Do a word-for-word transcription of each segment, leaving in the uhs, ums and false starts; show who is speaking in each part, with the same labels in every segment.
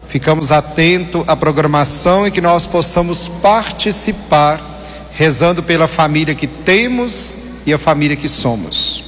Speaker 1: ficamos atentos à programação e que nós possamos participar, rezando pela família que temos e a família que somos.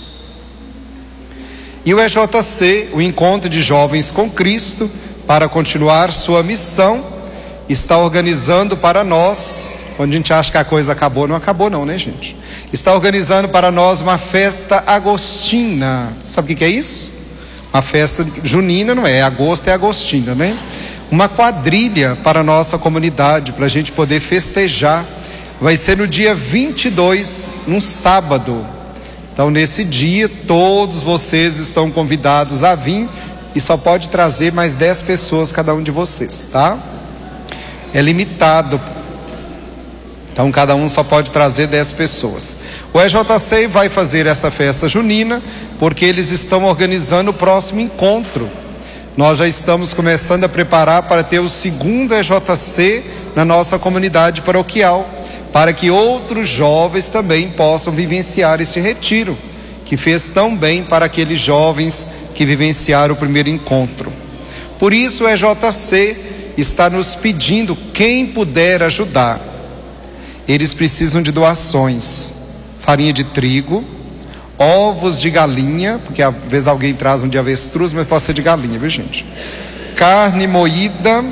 Speaker 1: E o E J C, o Encontro de Jovens com Cristo, para continuar sua missão, está organizando para nós, quando a gente acha que a coisa acabou, não acabou não, né, gente? Está organizando para nós uma festa agostina. Sabe o que é isso? Uma festa junina, não é? É agosto, é agostina, né? Uma quadrilha para a nossa comunidade, para a gente poder festejar. Vai ser no dia vinte e dois, num sábado. Então, nesse dia, todos vocês estão convidados a vir e só pode trazer mais dez pessoas cada um de vocês, tá? É limitado. Então, cada um só pode trazer dez pessoas. O E J C vai fazer essa festa junina porque eles estão organizando o próximo encontro. Nós já estamos começando a preparar para ter o segundo E J C na nossa comunidade paroquial, para que outros jovens também possam vivenciar esse retiro, que fez tão bem para aqueles jovens que vivenciaram o primeiro encontro. Por isso o E J C está nos pedindo, quem puder ajudar. Eles precisam de doações: farinha de trigo, ovos de galinha, porque às vezes alguém traz um de avestruz, mas pode ser de galinha, viu, gente? Carne moída,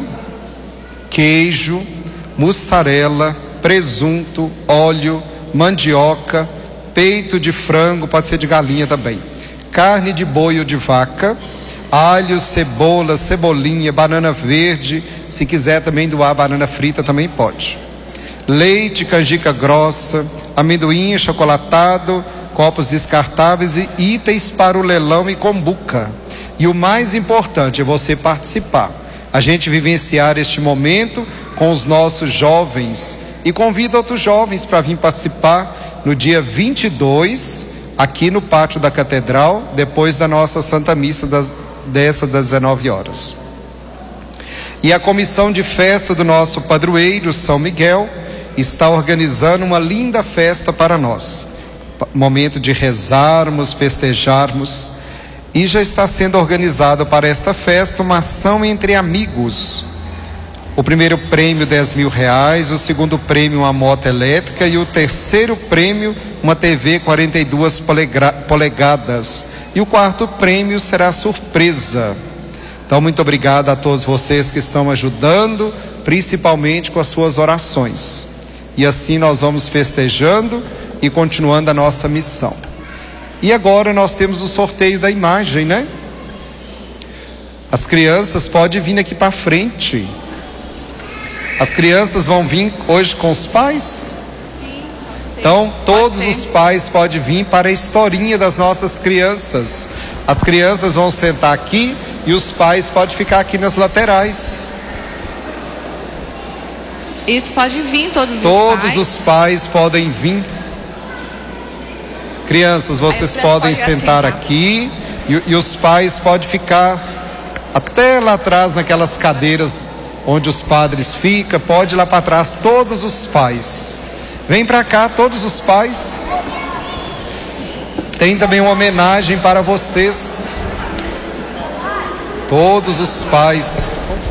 Speaker 1: queijo, mussarela, presunto, óleo, mandioca, peito de frango, pode ser de galinha também, carne de boi ou de vaca, alho, cebola, cebolinha, banana verde, se quiser também doar banana frita também pode. Leite, canjica grossa, amendoim achocolatado, copos descartáveis e itens para o leilão e combuca. E o mais importante é você participar, a gente vivenciar este momento com os nossos jovens, e convido outros jovens para vir participar no dia vinte e dois, aqui no pátio da Catedral, depois da nossa Santa Missa das, dessa das dezenove horas. E a comissão de festa do nosso padroeiro São Miguel está organizando uma linda festa para nós, momento de rezarmos, festejarmos, e já está sendo organizado para esta festa uma ação entre amigos. O primeiro prêmio dez mil reais, o segundo prêmio uma moto elétrica e o terceiro prêmio uma T V quarenta e duas polegadas, e o quarto prêmio será surpresa. Então, muito obrigado a todos vocês que estão ajudando, principalmente com as suas orações. E assim nós vamos festejando e continuando a nossa missão. E agora nós temos o sorteio da imagem, né? As crianças podem vir aqui para frente. As crianças vão vir hoje com os pais? Sim, pode ser. Então, todos os pais podem vir para a historinha das nossas crianças. As crianças vão sentar aqui e os pais podem ficar aqui nas laterais.
Speaker 2: Isso, pode vir todos os
Speaker 1: Todos
Speaker 2: pais.
Speaker 1: os pais podem vir. Crianças, vocês podem sentar aqui e, e os pais podem ficar até lá atrás naquelas cadeiras onde os padres ficam. Pode ir lá para trás, todos os pais. Vem para cá, todos os pais. Tem também uma homenagem para vocês. Todos os pais.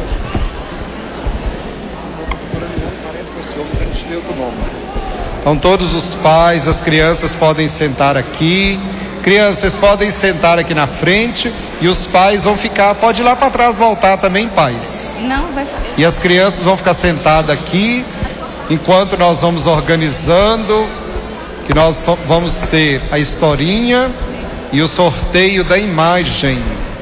Speaker 1: Então, todos os pais, as crianças podem sentar aqui. Crianças podem sentar aqui na frente e os pais vão ficar, pode ir lá para trás voltar também, pais.
Speaker 2: Não, vai.
Speaker 1: E as crianças vão ficar sentadas aqui enquanto nós vamos organizando, que nós vamos ter a historinha e o sorteio da imagem.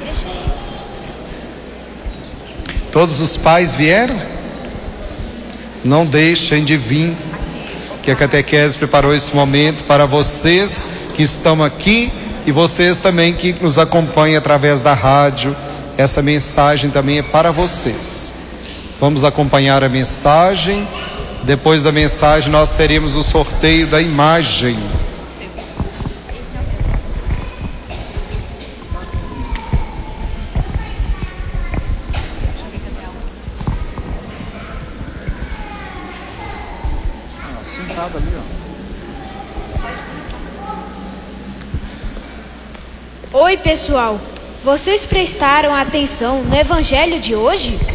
Speaker 1: Todos os pais vieram? Não deixem de vir, que a catequese preparou esse momento para vocês que estão aqui e vocês também que nos acompanham através da rádio. Essa mensagem também é para vocês. Vamos acompanhar a mensagem. Depois da mensagem nós teremos o sorteio da imagem.
Speaker 3: Sentado ali, ó.
Speaker 4: Oi, pessoal. Vocês prestaram atenção no evangelho de hoje?